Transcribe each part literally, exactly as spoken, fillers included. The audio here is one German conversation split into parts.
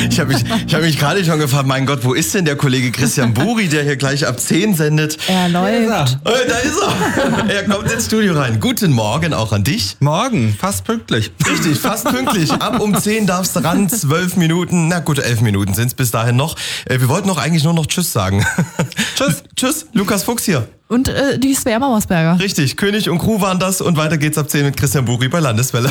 Ich habe mich, ich hab mich gerade schon gefragt, mein Gott, wo ist denn der Kollege Christian Buri, der hier gleich ab zehn sendet? Er läuft. Oh, da ist er. Er kommt ins Studio rein. Guten Morgen auch an dich. Morgen, fast pünktlich. Richtig, fast pünktlich. Ab um zehn darfst du ran, zwölf Minuten. Na gut, elf Minuten sind es bis dahin noch. Wir wollten doch eigentlich nur noch Tschüss sagen. Tschüss, tschüss, Lukas Fuchs hier. Und äh, die Svea Mauersberger. Richtig, König und Crew waren das und weiter geht's ab zehn mit Christian Buri bei Landeswelle.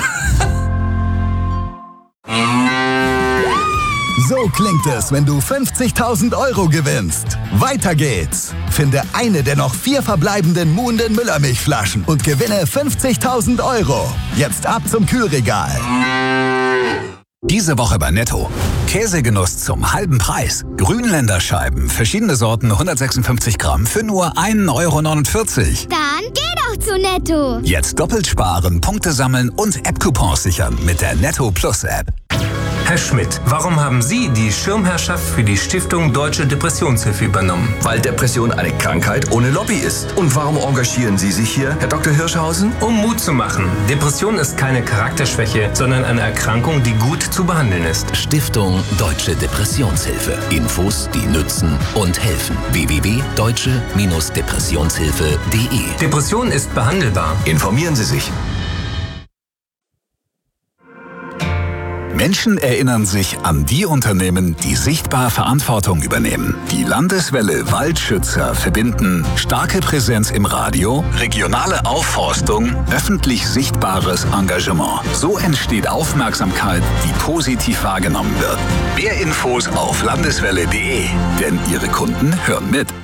So klingt es, wenn du fünfzigtausend Euro gewinnst. Weiter geht's. Finde eine der noch vier verbleibenden Muhnden Müllermilchflaschen und gewinne fünfzigtausend Euro. Jetzt ab zum Kühlregal. Diese Woche bei Netto. Käsegenuss zum halben Preis. Grünländer Scheiben, verschiedene Sorten, hundertsechsundfünfzig Gramm für nur ein Euro neunundvierzig. Dann geh doch zu Netto. Jetzt doppelt sparen, Punkte sammeln und App-Coupons sichern mit der Netto Plus App. Herr Schmidt, warum haben Sie die Schirmherrschaft für die Stiftung Deutsche Depressionshilfe übernommen? Weil Depression eine Krankheit ohne Lobby ist. Und warum engagieren Sie sich hier, Herr Doktor Hirschhausen? Um Mut zu machen. Depression ist keine Charakterschwäche, sondern eine Erkrankung, die gut zu behandeln ist. Stiftung Deutsche Depressionshilfe. Infos, die nützen und helfen. w w w punkt deutsche Depressionshilfe punkt de Depression ist behandelbar. Informieren Sie sich. Menschen erinnern sich an die Unternehmen, die sichtbar Verantwortung übernehmen. Die Landeswelle Waldschützer verbinden starke Präsenz im Radio, regionale Aufforstung, öffentlich sichtbares Engagement. So entsteht Aufmerksamkeit, die positiv wahrgenommen wird. Mehr Infos auf landeswelle punkt de, denn Ihre Kunden hören mit.